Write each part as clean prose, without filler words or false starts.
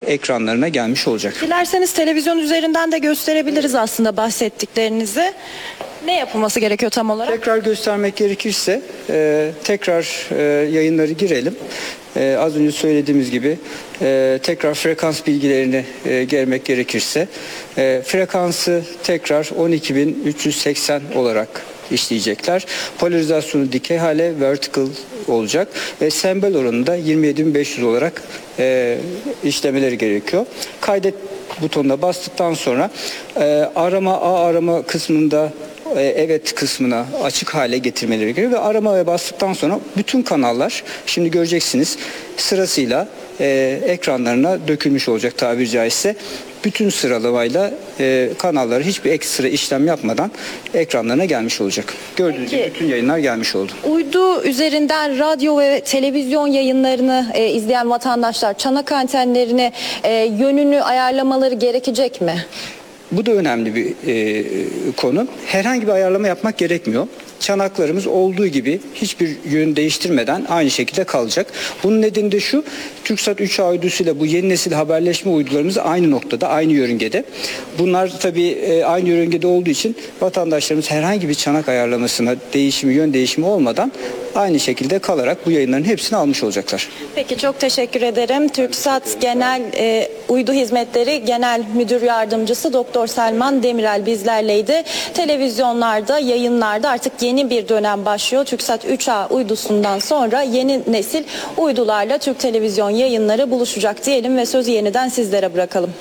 ekranlarına gelmiş olacak. Dilerseniz televizyon üzerinden de gösterebiliriz aslında bahsettiklerinizi. Ne yapılması gerekiyor tam olarak? Tekrar göstermek gerekirse tekrar yayınları girelim. Az önce söylediğimiz gibi tekrar frekans bilgilerini gelmek gerekirse frekansı tekrar 12.380 olarak işleyecekler. Polarizasyonu dikey hale vertical olacak ve sembol oranı da 27.500 olarak işlemeleri gerekiyor. Kaydet butonuna bastıktan sonra arama kısmında evet kısmına açık hale getirmeleri gerekiyor ve aramaya bastıktan sonra bütün kanallar şimdi göreceksiniz sırasıyla ekranlarına dökülmüş olacak tabiri caizse. Bütün sıralamayla kanalları hiçbir ekstra işlem yapmadan ekranlarına gelmiş olacak. Gördüğünüz gibi bütün yayınlar gelmiş oldu. Uydu üzerinden radyo ve televizyon yayınlarını izleyen vatandaşlar çanak antenlerini yönünü ayarlamaları gerekecek mi? Bu da önemli bir konu. Herhangi bir ayarlama yapmak gerekmiyor. Çanaklarımız olduğu gibi hiçbir yön değiştirmeden aynı şekilde kalacak. Bunun nedeni de şu, TürkSat 3A uydusuyla bu yeni nesil haberleşme uydularımız aynı noktada, aynı yörüngede. Bunlar tabii aynı yörüngede olduğu için vatandaşlarımız herhangi bir çanak ayarlamasına yön değişimi olmadan aynı şekilde kalarak bu yayınların hepsini almış olacaklar. Peki çok teşekkür ederim. TürkSat Genel Uydu Hizmetleri Genel Müdür Yardımcısı Doktor Selman Demirel bizlerleydi. Televizyonlarda, yayınlarda artık yeni bir dönem başlıyor. TürkSat 3A uydusundan sonra yeni nesil uydularla Türk televizyon yayınları buluşacak diyelim ve sözü yeniden sizlere bırakalım.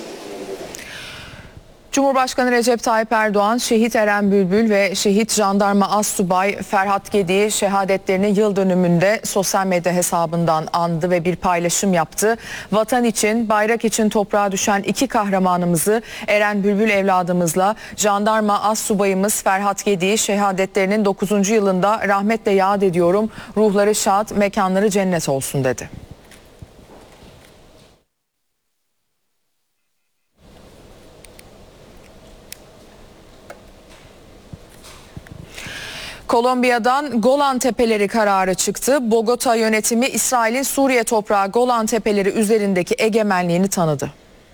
Cumhurbaşkanı Recep Tayyip Erdoğan, şehit Eren Bülbül ve şehit jandarma astsubay Ferhat Gedi'yi şehadetlerinin yıl dönümünde sosyal medya hesabından andı ve bir paylaşım yaptı. Vatan için, bayrak için toprağa düşen iki kahramanımızı Eren Bülbül evladımızla jandarma astsubayımız Ferhat Gedi'yi şehadetlerinin 9. yılında rahmetle yad ediyorum. Ruhları şad, mekanları cennet olsun dedi. Kolombiya'dan Golan Tepeleri kararı çıktı. Bogota yönetimi İsrail'in Suriye toprağı Golan Tepeleri üzerindeki egemenliğini tanıdı.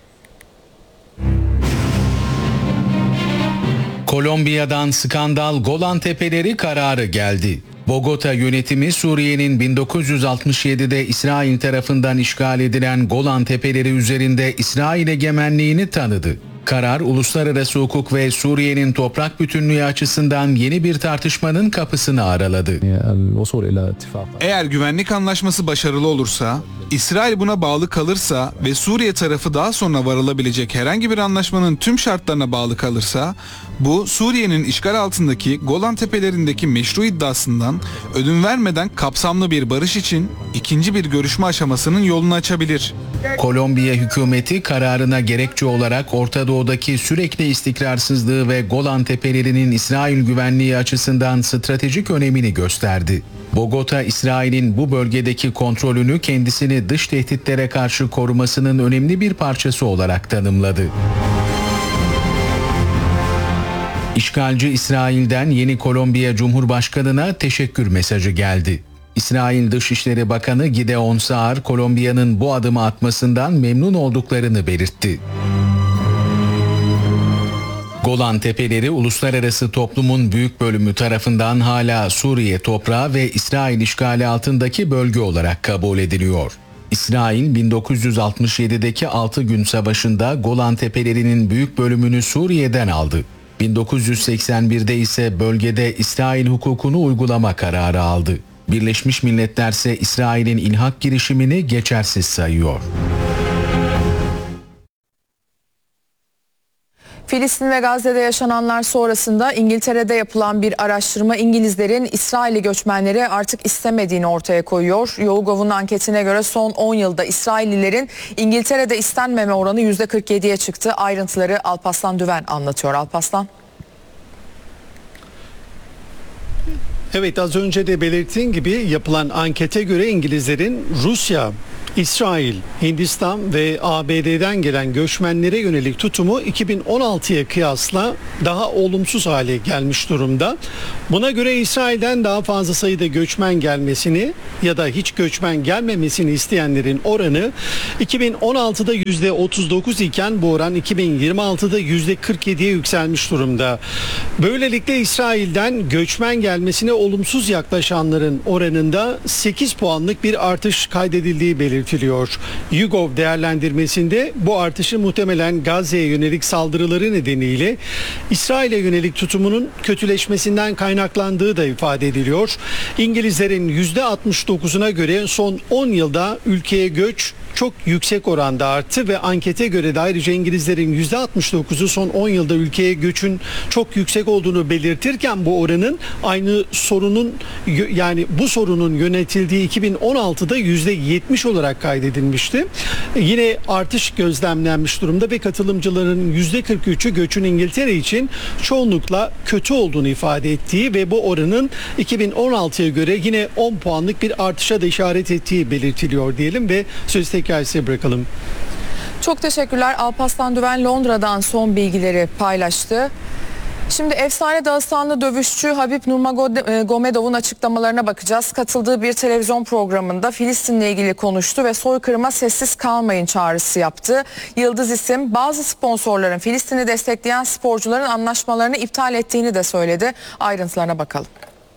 Kolombiya'dan skandal Golan Tepeleri kararı geldi. Bogota yönetimi Suriye'nin 1967'de İsrail tarafından işgal edilen Golan Tepeleri üzerinde İsrail egemenliğini tanıdı. Karar, uluslararası hukuk ve Suriye'nin toprak bütünlüğü açısından yeni bir tartışmanın kapısını araladı. Eğer güvenlik anlaşması başarılı olursa, İsrail buna bağlı kalırsa ve Suriye tarafı daha sonra varılabilecek herhangi bir anlaşmanın tüm şartlarına bağlı kalırsa, bu Suriye'nin işgal altındaki Golan Tepelerindeki meşru iddiasından ödün vermeden kapsamlı bir barış için ikinci bir görüşme aşamasının yolunu açabilir. Kolombiya hükümeti kararına gerekçe olarak Orta Doğu'daki sürekli istikrarsızlığı ve Golan Tepelerinin İsrail güvenliği açısından stratejik önemini gösterdi. Bogota, İsrail'in bu bölgedeki kontrolünü kendisini dış tehditlere karşı korumasının önemli bir parçası olarak tanımladı. İşgalci İsrail'den yeni Kolombiya Cumhurbaşkanı'na teşekkür mesajı geldi. İsrail Dışişleri Bakanı Gideon Saar, Kolombiya'nın bu adımı atmasından memnun olduklarını belirtti. Golan Tepeleri uluslararası toplumun büyük bölümü tarafından hala Suriye toprağı ve İsrail işgali altındaki bölge olarak kabul ediliyor. İsrail 1967'deki 6 gün savaşında Golan Tepelerinin büyük bölümünü Suriye'den aldı. 1981'de ise bölgede İsrail hukukunu uygulama kararı aldı. Birleşmiş Milletler ise İsrail'in ilhak girişimini geçersiz sayıyor. Filistin ve Gazze'de yaşananlar sonrasında İngiltere'de yapılan bir araştırma İngilizlerin İsrailli göçmenleri artık istemediğini ortaya koyuyor. YouGov'un anketine göre son 10 yılda İsraillilerin İngiltere'de istenmeme oranı %47'ye çıktı. Ayrıntıları Alparslan Düven anlatıyor. Alparslan. Evet, az önce de belirttiğin gibi yapılan ankete göre İngilizlerin Rusya İsrail, Hindistan ve ABD'den gelen göçmenlere yönelik tutumu 2016'ya kıyasla daha olumsuz hale gelmiş durumda. Buna göre İsrail'den daha fazla sayıda göçmen gelmesini ya da hiç göçmen gelmemesini isteyenlerin oranı 2016'da %39 iken bu oran 2026'da %47'ye yükselmiş durumda. Böylelikle İsrail'den göçmen gelmesine olumsuz yaklaşanların oranında 8 puanlık bir artış kaydedildiği belirtiliyor. YouGov değerlendirmesinde bu artışın muhtemelen Gazze'ye yönelik saldırıları nedeniyle İsrail'e yönelik tutumunun kötüleşmesinden kaynaklandığı da ifade ediliyor. İngilizlerin %69'una göre son 10 yılda ülkeye göç çok yüksek oranda arttı ve ankete göre de ayrıca İngilizlerin %69'u son 10 yılda ülkeye göçün çok yüksek olduğunu belirtirken bu oranın aynı sorunun yani bu sorunun yönetildiği 2016'da %70 olarak kaydedilmişti. Yine artış gözlemlenmiş durumda ve katılımcıların %43'ü göçün İngiltere için çoğunlukla kötü olduğunu ifade ettiği ve bu oranın 2016'ya göre yine 10 puanlık bir artışa da işaret ettiği belirtiliyor diyelim ve sözü tekrar size bırakalım. Çok teşekkürler. Alparslan Düven Londra'dan son bilgileri paylaştı. Şimdi efsane Dağıstanlı dövüşçü Habib Nurmagomedov'un açıklamalarına bakacağız. Katıldığı bir televizyon programında Filistin'le ilgili konuştu ve soykırıma sessiz kalmayın çağrısı yaptı. Yıldız isim bazı sponsorların Filistin'i destekleyen sporcuların anlaşmalarını iptal ettiğini de söyledi. Ayrıntılarına bakalım.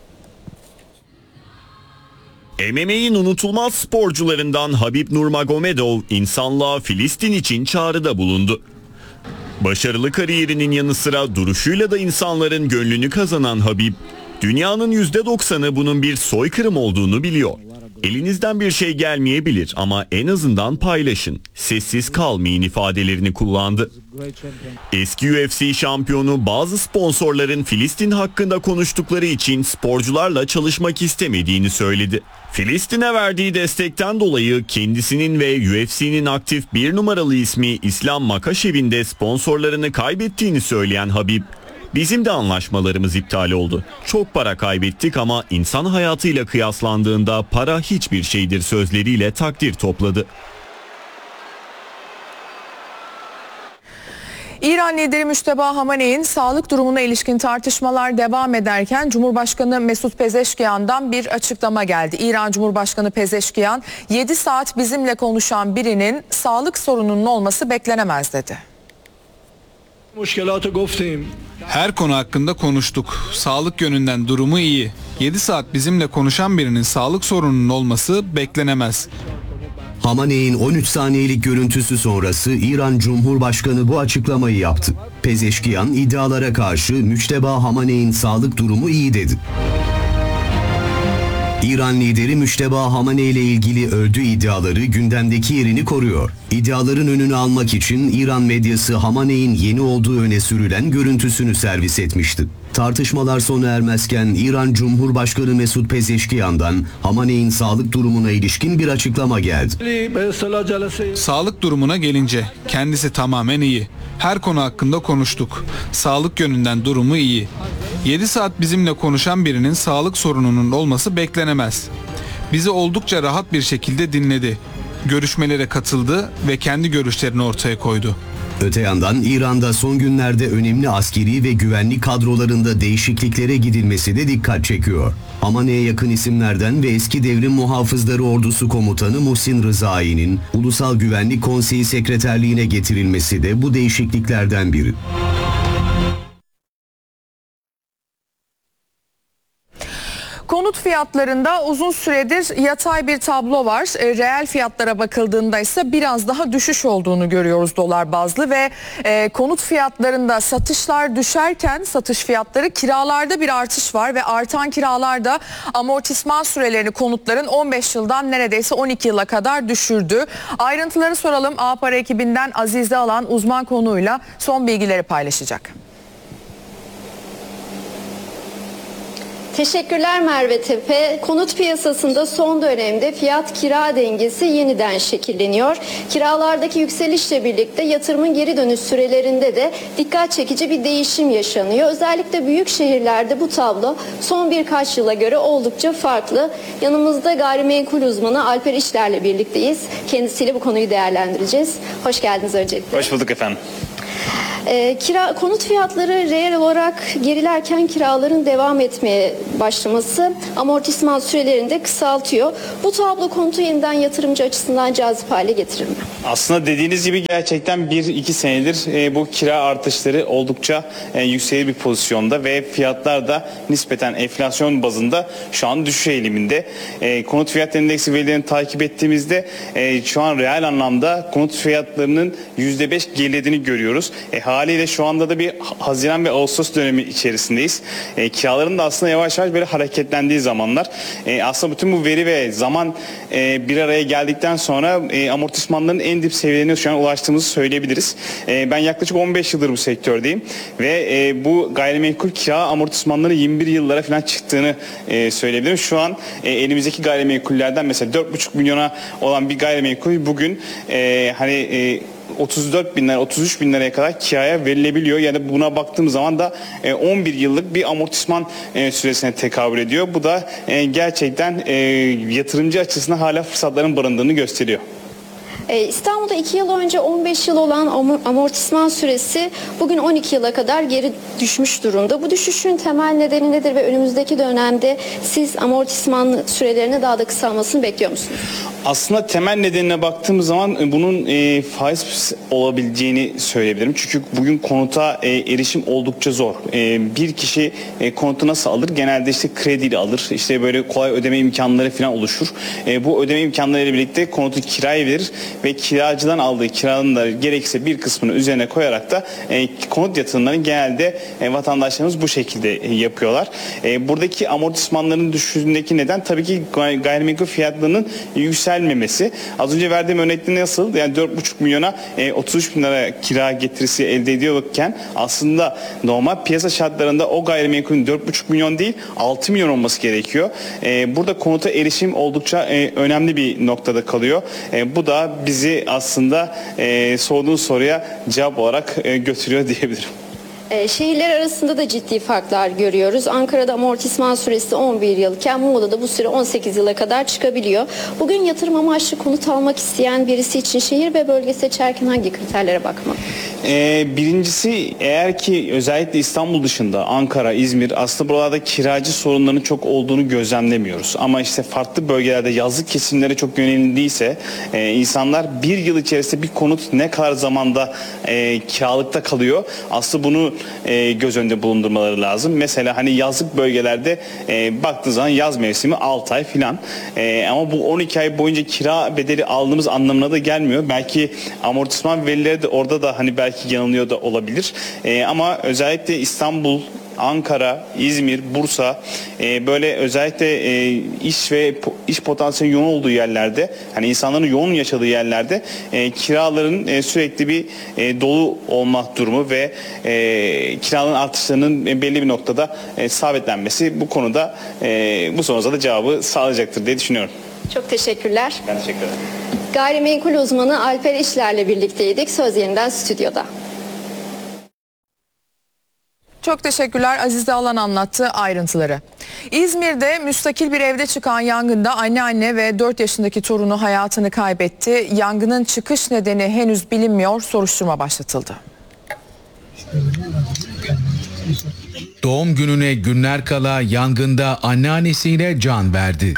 MMA'in unutulmaz sporcularından Habib Nurmagomedov insanlığa Filistin için çağrıda bulundu. Başarılı kariyerinin yanı sıra duruşuyla da insanların gönlünü kazanan Habib, dünyanın %90'ı bunun bir soykırım olduğunu biliyor. Elinizden bir şey gelmeyebilir ama en azından paylaşın, sessiz kalmayın ifadelerini kullandı. Eski UFC şampiyonu bazı sponsorların Filistin hakkında konuştukları için sporcularla çalışmak istemediğini söyledi. Filistin'e verdiği destekten dolayı kendisinin ve UFC'nin aktif bir numaralı ismi İslam Makashev'in de sponsorlarını kaybettiğini söyleyen Habib, "Bizim de anlaşmalarımız iptal oldu. Çok para kaybettik ama insan hayatıyla kıyaslandığında para hiçbir şeydir" sözleriyle takdir topladı. İran lideri Müşteba Hamaney'in sağlık durumuna ilişkin tartışmalar devam ederken Cumhurbaşkanı Mesut Pezeşkiyan'dan bir açıklama geldi. İran Cumhurbaşkanı Pezeşkiyan, 7 saat bizimle konuşan birinin sağlık sorununun olması beklenemez dedi. Her konu hakkında konuştuk. Sağlık yönünden durumu iyi. 7 saat bizimle konuşan birinin sağlık sorununun olması beklenemez. Hamaney'in 13 saniyelik görüntüsü sonrası İran Cumhurbaşkanı bu açıklamayı yaptı. Pezeşkiyan iddialara karşı Müşteba Hamaney'in sağlık durumu iyi dedi. İran lideri Müşteba Hamaney ile ilgili öldü iddiaları gündemdeki yerini koruyor. İddiaların önünü almak için İran medyası Hamaney'in yeni olduğu öne sürülen görüntüsünü servis etmişti. Tartışmalar sona ermezken İran Cumhurbaşkanı Mesut Pezeşkiyan'dan Hamaney'in sağlık durumuna ilişkin bir açıklama geldi. Sağlık durumuna gelince kendisi tamamen iyi. Her konu hakkında konuştuk. Sağlık yönünden durumu iyi. 7 saat bizimle konuşan birinin sağlık sorununun olması beklenemez. Bizi oldukça rahat bir şekilde dinledi. Görüşmelere katıldı ve kendi görüşlerini ortaya koydu. Öte yandan İran'da son günlerde önemli askeri ve güvenlik kadrolarında değişikliklere gidilmesi de dikkat çekiyor. Hamaney'e yakın isimlerden ve eski devrim muhafızları ordusu komutanı Muhsin Rızai'nin Ulusal Güvenlik Konseyi Sekreterliğine getirilmesi de bu değişikliklerden biri. Konut fiyatlarında uzun süredir yatay bir tablo var. Reel fiyatlara bakıldığında ise biraz daha düşüş olduğunu görüyoruz dolar bazlı ve konut fiyatlarında satışlar düşerken satış fiyatları, kiralarda bir artış var ve artan kiralarda amortisman sürelerini konutların 15 yıldan neredeyse 12 yıla kadar düşürdü. Ayrıntıları soralım. A-Para ekibinden Azize Alan uzman konuğuyla son bilgileri paylaşacak. Teşekkürler Merve Tepe. Konut piyasasında son dönemde fiyat kira dengesi yeniden şekilleniyor. Kiralardaki yükselişle birlikte yatırımın geri dönüş sürelerinde de dikkat çekici bir değişim yaşanıyor. Özellikle büyük şehirlerde bu tablo son birkaç yıla göre oldukça farklı. Yanımızda gayrimenkul uzmanı Alper İşler'le birlikteyiz. Kendisiyle bu konuyu değerlendireceğiz. Hoş geldiniz öncelikle. Hoş bulduk efendim. Konut fiyatları reel olarak gerilerken kiraların devam etmeye başlaması amortisman sürelerini de kısaltıyor. Bu tablo konutu yeniden yatırımcı açısından cazip hale getirir mi? Aslında dediğiniz gibi gerçekten 1-2 senedir bu kira artışları oldukça yüksek bir pozisyonda ve fiyatlar da nispeten enflasyon bazında şu an düşüş eğiliminde. Konut fiyat endeksi verilerini takip ettiğimizde şu an reel anlamda konut fiyatlarının %5 gerilediğini görüyoruz. Haliyle şu anda da bir Haziran ve Ağustos dönemi içerisindeyiz. Kiraların da aslında yavaş yavaş böyle hareketlendiği zamanlar. Aslında bütün bu veri ve zaman bir araya geldikten sonra amortismanların en dip seviyelerine şu an ulaştığımızı söyleyebiliriz. Ben yaklaşık 15 yıldır bu sektördeyim ve bu gayrimenkul kira amortismanları 21 yıllara falan çıktığını söyleyebilirim. Şu an elimizdeki gayrimenkullerden mesela 4,5 milyona olan bir gayrimenkul bugün 34 bin lira, 33 bin liraya kadar kiraya verilebiliyor. Yani buna baktığım zaman da 11 yıllık bir amortisman süresine tekabül ediyor. Bu da gerçekten yatırımcı açısından hala fırsatların barındığını gösteriyor. İstanbul'da 2 yıl önce 15 yıl olan amortisman süresi bugün 12 yıla kadar geri düşmüş durumda. Bu düşüşün temel nedeni nedir ve önümüzdeki dönemde siz amortisman sürelerine daha da kısalmasını bekliyor musunuz? Aslında temel nedenine baktığımız zaman bunun faiz olabileceğini söyleyebilirim. Çünkü bugün konuta erişim oldukça zor. Bir kişi konutu nasıl alır? Genelde işte krediyle alır. İşte böyle kolay ödeme imkanları falan oluşur. Bu ödeme imkanlarıyla birlikte konutu kiraya verir ve kiracıdan aldığı kiranın da gerekirse bir kısmını üzerine koyarak da konut yatırımlarını genelde vatandaşlarımız bu şekilde yapıyorlar. Buradaki amortismanların düşüşündeki neden tabii ki gayrimenkul fiyatlarının yükselmemesi. Az önce verdiğim örnekte nasıl? Yani 4,5 milyona 33 bin lira kira getirisi elde ediyorken aslında normal piyasa şartlarında o gayrimenkulün 4,5 milyon değil 6 milyon olması gerekiyor. Burada konuta erişim oldukça önemli bir noktada kalıyor. Bu da bizi aslında sorduğunuz soruya cevap olarak götürüyor diyebilirim. Şehirler arasında da ciddi farklar görüyoruz. Ankara'da amortisman süresi 11 yılken Muğla'da bu süre 18 yıla kadar çıkabiliyor. Bugün yatırım amaçlı konut almak isteyen birisi için şehir ve bölge seçerken hangi kriterlere bakmalı? Birincisi eğer ki özellikle İstanbul dışında Ankara, İzmir aslında buralarda kiracı sorunlarının çok olduğunu gözlemlemiyoruz. Ama işte farklı bölgelerde yazlık kesimlere çok yönelindiyse insanlar bir yıl içerisinde bir konut ne kadar zamanda kiralıkta kalıyor aslında bunu göz önünde bulundurmaları lazım. Mesela hani yazlık bölgelerde baktığı zaman yaz mevsimi 6 ay filan ama bu 12 ay boyunca kira bedeli aldığımız anlamına da gelmiyor. Belki amortisman verileri de orada da hani belki yanılıyor da olabilir. Ama özellikle İstanbul, Ankara, İzmir, Bursa böyle özellikle iş potansiyeli yoğun olduğu yerlerde hani insanların yoğun yaşadığı yerlerde kiraların sürekli bir dolu olmak durumu ve kiraların artışlarının belli bir noktada sabitlenmesi bu konuda bu sorunuza da cevabı sağlayacaktır diye düşünüyorum. Çok teşekkürler. Ben teşekkür ederim. Gayrimenkul uzmanı Alper İşler'le birlikteydik. Söz yeniden stüdyoda. Çok teşekkürler. Azize Alan anlattı ayrıntıları. İzmir'de müstakil bir evde çıkan yangında anneanne ve 4 yaşındaki torunu hayatını kaybetti. Yangının çıkış nedeni henüz bilinmiyor. Soruşturma başlatıldı. Doğum gününe günler kala yangında anneannesiyle can verdi.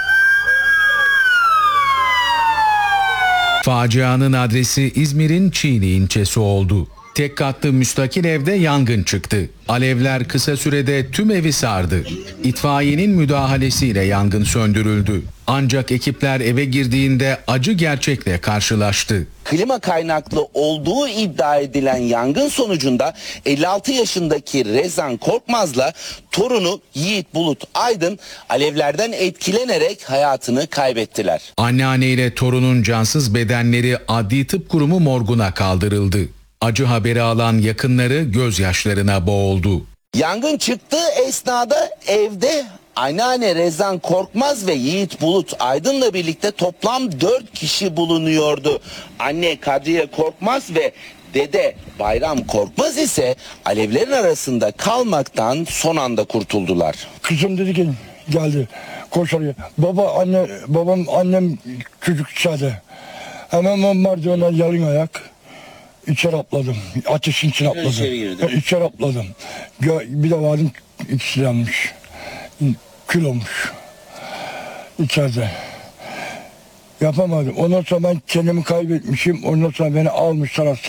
Facianın adresi İzmir'in Çiğli ilçesi oldu. Tek katlı müstakil evde yangın çıktı. Alevler kısa sürede tüm evi sardı. İtfaiyenin müdahalesiyle yangın söndürüldü. Ancak ekipler eve girdiğinde acı gerçekle karşılaştı. Klima kaynaklı olduğu iddia edilen yangın sonucunda 56 yaşındaki Rezan Korkmaz'la torunu Yiğit Bulut Aydın alevlerden etkilenerek hayatını kaybettiler. Anneanne ile torunun cansız bedenleri Adli Tıp Kurumu morguna kaldırıldı. Acı haberi alan yakınları gözyaşlarına boğuldu. Yangın çıktığı esnada evde Anneanne Rezan Korkmaz ve Yiğit Bulut Aydın'la birlikte toplam 4 kişi bulunuyordu. Anne Kadriye Korkmaz ve dede Bayram Korkmaz ise alevlerin arasında kalmaktan son anda kurtuldular. Kızım dedi ki geldi koşarıyor. Annem çocuk içeride. Hemen ben merdivenden yalın ayak içeri atladım. Ateşin içine atladım. İçeri atladım. Bir de vardım, ikisi yanmış. Kül olmuş. İçeride. Yapamadım. Ondan sonra ben kendimi kaybetmişim. Ondan sonra beni almışlar